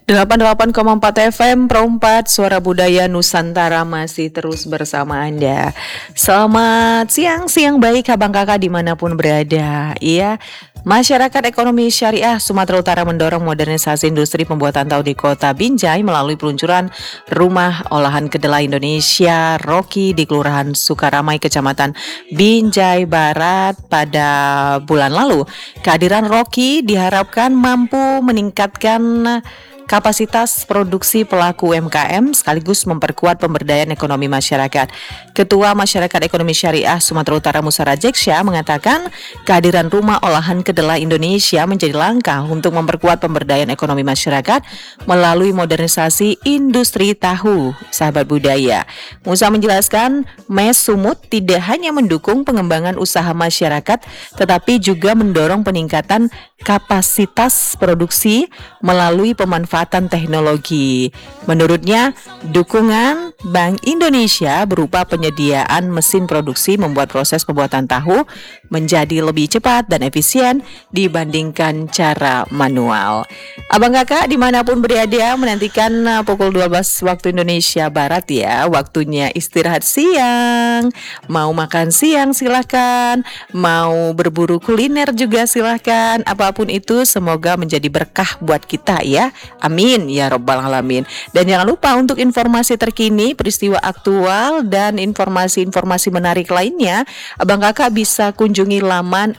88,4 FM Pro 4 Suara Budaya Nusantara masih terus bersama Anda. Selamat siang baik abang kakak dimanapun berada. Iya, masyarakat ekonomi syariah Sumatera Utara mendorong modernisasi industri pembuatan tahu di kota Binjai melalui peluncuran Rumah Olahan Kedelai Indonesia Rocky di Kelurahan Sukaramai, Kecamatan Binjai Barat pada bulan lalu. Kehadiran Rocky diharapkan mampu meningkatkan kapasitas produksi pelaku UMKM sekaligus memperkuat pemberdayaan ekonomi masyarakat. Ketua Masyarakat Ekonomi Syariah Sumatera Utara Musa Rajeksya mengatakan kehadiran Rumah Olahan Kedelai Indonesia menjadi langkah untuk memperkuat pemberdayaan ekonomi masyarakat melalui modernisasi industri tahu. Sahabat budaya, Musa menjelaskan Mes Sumut tidak hanya mendukung pengembangan usaha masyarakat tetapi juga mendorong peningkatan kapasitas produksi melalui pemanfaatan teknologi. Menurutnya, dukungan Bank Indonesia berupa penyediaan mesin produksi membuat proses pembuatan tahu menjadi lebih cepat dan efisien dibandingkan cara manual. Abang kakak dimanapun berada menantikan pukul 12 waktu Indonesia Barat ya, waktunya istirahat siang. Mau makan siang silahkan, mau berburu kuliner juga silahkan. Apapun itu semoga menjadi berkah buat kita ya. Amin ya robbal alamin. Dan jangan lupa untuk informasi terkini, peristiwa aktual dan informasi-informasi menarik lainnya, abang kakak bisa kunjungi laman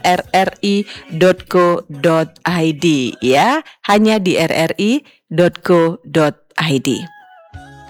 rri.co.id ya. Hanya di rri.co.id.